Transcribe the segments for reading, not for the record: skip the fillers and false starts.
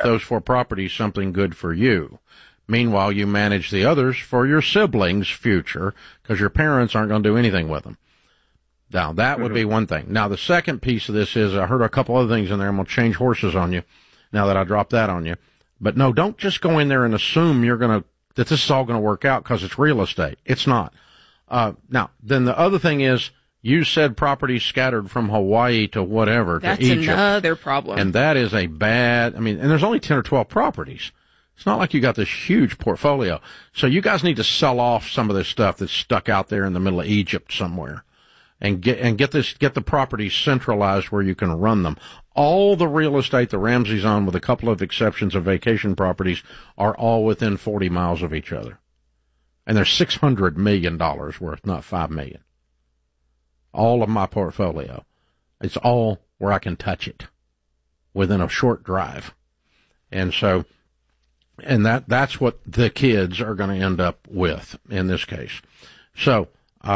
those 4 properties something good for you. Meanwhile, you manage the others for your siblings' future because your parents aren't going to do anything with them. Now, that would be one thing. Now, the second piece of this is I heard a couple other things in there. I'm going to change horses on you now that I dropped that on you. But no, don't just go in there and assume that this is all going to work out because it's real estate. It's not. Now, then the other thing is you said properties scattered from Hawaii to whatever, to Egypt. That's another problem. And that is and there's only 10 or 12 properties. It's not like you got this huge portfolio. So you guys need to sell off some of this stuff that's stuck out there in the middle of Egypt somewhere and get the properties centralized where you can run them. All the real estate the Ramseys own, with a couple of exceptions of vacation properties, are all within 40 miles of each other. And they're $600 million worth, not $5 million. All of my portfolio. It's all where I can touch it within a short drive. And so, that's what the kids are going to end up with in this case. So,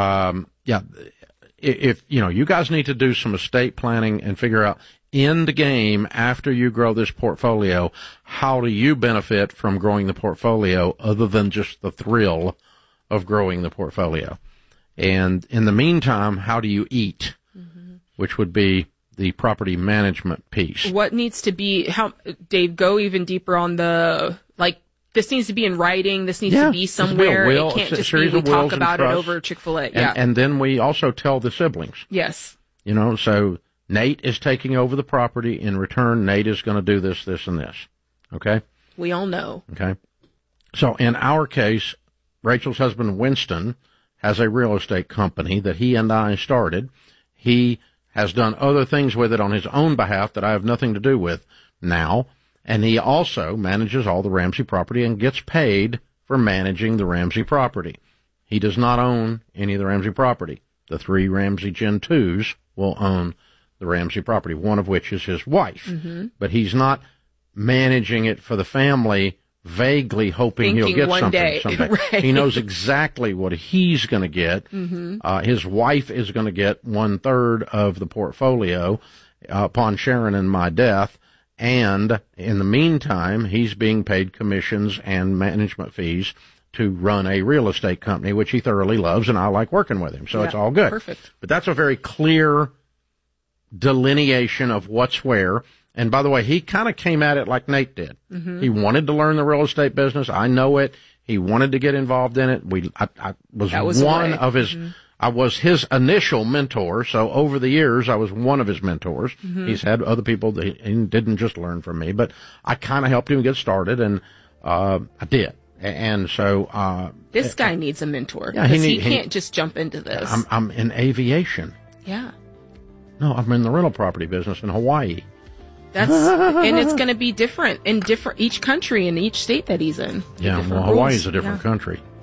if, you guys need to do some estate planning and figure out end game after you grow this portfolio, how do you benefit from growing the portfolio other than just the thrill of growing the portfolio? And in the meantime, how do you eat, which would be the property management piece? What needs to be, Dave, go even deeper on this needs to be in writing. This needs to be somewhere. It can't just be we talk about it over Chick-fil-A. And then we also tell the siblings. Yes. So Nate is taking over the property. In return, Nate is going to do this, this, and this. Okay? We all know. Okay. So in our case, Rachel's husband, Winston, has a real estate company that he and I started. He has done other things with it on his own behalf that I have nothing to do with now. And he also manages all the Ramsey property and gets paid for managing the Ramsey property. He does not own any of the Ramsey property. The 3 Ramsey Gen 2s will own the Ramsey property, one of which is his wife. Mm-hmm. But he's not managing it for the family, vaguely hoping he'll get something someday. Right. He knows exactly what he's going to get. Mm-hmm. His wife is going to get 1/3 of the portfolio upon Sharon and my death. And in the meantime, he's being paid commissions and management fees to run a real estate company, which he thoroughly loves, and I like working with him. So it's all good. Perfect. But that's a very clear delineation of what's where. And by the way, he kind of came at it like Nate did. Mm-hmm. He wanted to learn the real estate business. I know it. He wanted to get involved in it. I was one of his. Mm-hmm. I was his initial mentor, so over the years, I was one of his mentors. Mm-hmm. He's had other people that he didn't just learn from me, but I kind of helped him get started, and I did. And so this guy needs a mentor, because he can't just jump into this. I'm in aviation. Yeah. No, I'm in the rental property business in Hawaii. And it's going to be different in each country and each state that he's in. Yeah, well, Hawaii's a different country.